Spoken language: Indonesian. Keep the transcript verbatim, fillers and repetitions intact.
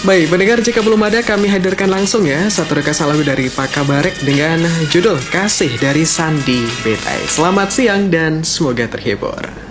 Baik, pendengar, jika belum ada kami hadirkan langsung ya satu rekasa lagu dari Pak Kabarek dengan judul Kasih dari Sandi Betai. Selamat siang dan semoga terhibur.